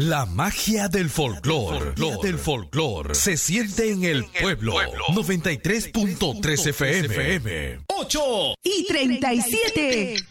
La magia del folclor se siente en el pueblo. 93.3 FM. 8:37.